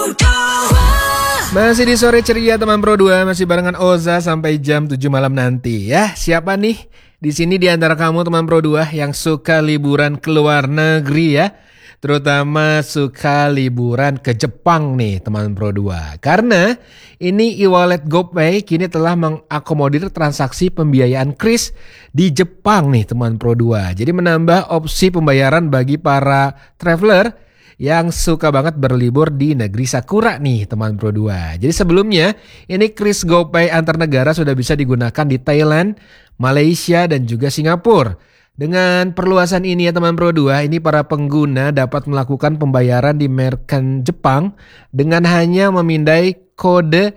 Masih di sore ceria teman Pro 2, masih barengan Oza sampai jam 7 malam nanti ya. Siapa nih di sini di antara kamu teman Pro 2 yang suka liburan ke luar negeri ya? Terutama suka liburan ke Jepang nih teman Pro 2. Karena ini e-wallet GoPay kini telah mengakomodir transaksi pembiayaan kris di Jepang nih teman Pro 2. Jadi menambah opsi pembayaran bagi para traveler yang suka banget berlibur di negeri Sakura nih teman Pro 2. Jadi sebelumnya ini kris GoPay antar negara sudah bisa digunakan di Thailand, Malaysia dan juga Singapura. Dengan perluasan ini ya teman Pro 2, ini para pengguna dapat melakukan pembayaran di merchant Jepang dengan hanya memindai kode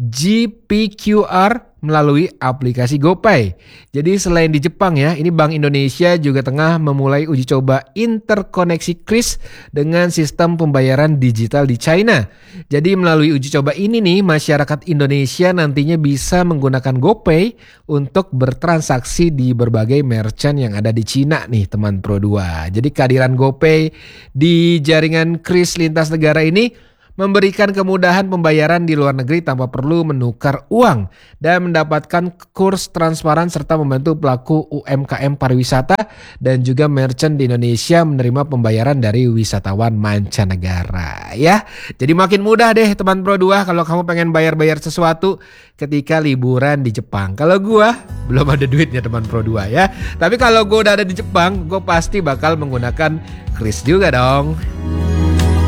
GPQR melalui aplikasi GoPay. Jadi selain di Jepang ya, ini Bank Indonesia juga tengah memulai uji coba interkoneksi kris dengan sistem pembayaran digital di China. Jadi melalui uji coba ini nih, masyarakat Indonesia nantinya bisa menggunakan GoPay untuk bertransaksi di berbagai merchant yang ada di Cina nih teman Pro 2. Jadi kehadiran GoPay di jaringan kris lintas negara ini memberikan kemudahan pembayaran di luar negeri tanpa perlu menukar uang dan mendapatkan kurs transparan serta membantu pelaku UMKM pariwisata dan juga merchant di Indonesia menerima pembayaran dari wisatawan mancanegara ya. Jadi makin mudah deh teman Pro 2 kalau kamu pengen bayar-bayar sesuatu ketika liburan di Jepang. Kalau gua belum ada duitnya teman Pro 2 ya. Tapi kalau gua udah ada di Jepang, gua pasti bakal menggunakan kris juga dong.